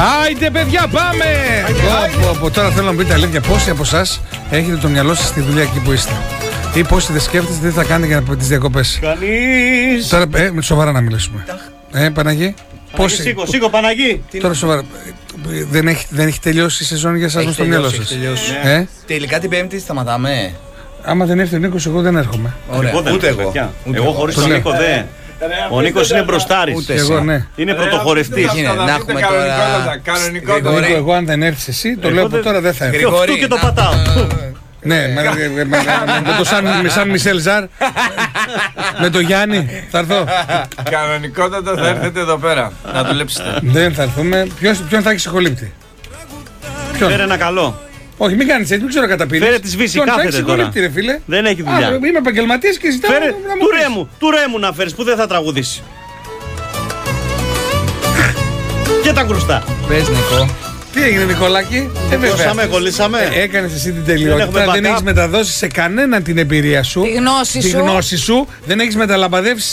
Άιντε παιδιά, πάμε! Τώρα θέλω να μου πείτε αλήθεια, πόσοι από εσάς έχετε το μυαλό σας στη δουλειά εκεί που είστε? Ή πόσοι δεν σκέφτεστε τι θα κάνετε για τις διακοπές? Κανείς! Τώρα με σοβαρά να μιλήσουμε. Παναγί. Πόσοι? Σήκω Παναγί! Τώρα σοβαρά. Δεν έχει τελειώσει η σεζόν για εσάς με στο μυαλό σας? Τελικά την Πέμπτη σταματάμε. Άμα δεν έρθει ο Νίκος, εγώ δεν έρχομαι. Ούτε εγώ. Εγώ χωρίς τον Νίκο δεν. Ο Νίκος είναι μπροστάρης. Εγώ ναι. Είναι πρωτοχωρευτής. Να έχουμε τώρα. Νίκο, εγώ αν δεν έρθεις εσύ, το λέω από τώρα δεν θα έρθει. Αυτό και το πατάω. Ναι, με το σαν Μισελ Ζαρ. Με το Γιάννη θα έρθω. Κανονικότατα θα έρθετε εδώ πέρα να δουλέψετε. Δεν θα έρθουμε. Ποιον θα έχει συγχολήπτη? Φέρε ένα καλό. Όχι, μην κάνεις έτσι, μην ξέρω κατά πίνεις. Φέρε τη σβήση, κάθεται τώρα. Ρε φίλε. Δεν έχει δουλειά. Είμαι επαγγελματίας και ζητάω Φέρε να μου πεις. του Ρέμου να φέρεις που δεν θα τραγουδήσει. Και τα κρουστά. Πες Νικό. Τι έγινε Νικολάκη? Κολλήσαμε. Έκανες εσύ την τελειότητα. Δεν έχεις μεταδώσει σε κανέναν την εμπειρία σου. Τη γνώση σου. Δεν έχεις μεταλαμπαδεύσει